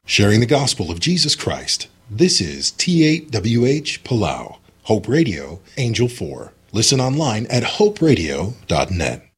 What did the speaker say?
Sharing the gospel of Jesus Christ. This is T8WH Palau, Hope Radio, Angel 4. Listen online at hoperadio.net.